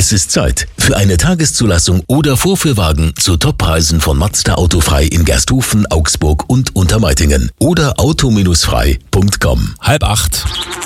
Es ist Zeit für eine Tageszulassung oder Vorführwagen zu Toppreisen von Mazda Autofrei in Gersthofen, Augsburg und Untermeitingen oder auto-frei.com. 7:30.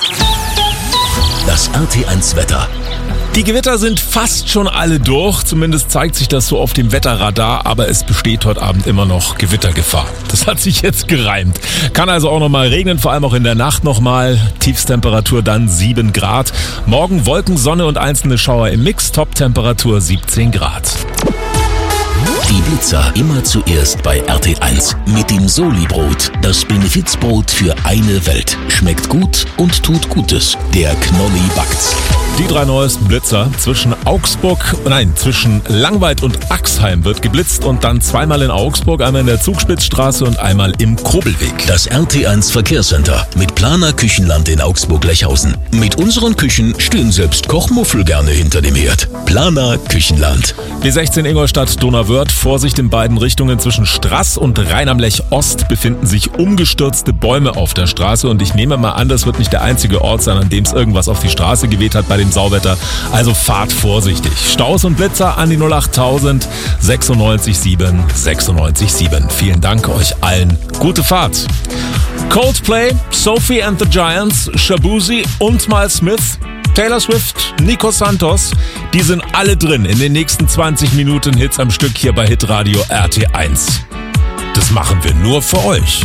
Das RT1 Wetter. Die Gewitter sind fast schon alle durch, zumindest zeigt sich das so auf dem Wetterradar, aber es besteht heute Abend immer noch Gewittergefahr. Das hat sich jetzt gereimt. Kann also auch nochmal regnen, vor allem auch in der Nacht nochmal. Tiefstemperatur dann 7 Grad. Morgen Wolken, Sonne und einzelne Schauer im Mix, Toptemperatur 17 Grad. Die Blitzer immer zuerst bei RT1 mit dem Soli-Brot. Das Benefizbrot für eine Welt. Schmeckt gut und tut Gutes. Der Knolli backt's. Die 3 neuesten Blitzer zwischen Langweid und Axheim wird geblitzt und dann zweimal in Augsburg, einmal in der Zugspitzstraße und einmal im Kobelweg. Das RT1 Verkehrscenter mit Planer Küchenland in Augsburg-Lechhausen. Mit unseren Küchen stehen selbst Kochmuffel gerne hinter dem Herd. Planer Küchenland. B16 Ingolstadt-Donauwörth. Vorsicht in beiden Richtungen. Zwischen Straß und Rhein am Lech Ost befinden sich umgestürzte Bäume auf der Straße und ich nehme mal an, das wird nicht der einzige Ort sein, an dem es irgendwas auf die Straße geweht hat bei dem Sauwetter. Also fahrt vorsichtig. Staus und Blitzer an die 08000 967 967. Vielen Dank euch allen. Gute Fahrt. Coldplay, Sophie and the Giants, Shabuzi und Miles Smith, Taylor Swift, Nico Santos, die sind alle drin in den nächsten 20 Minuten Hits am Stück hier bei Hitradio RT1. Das machen wir nur für euch.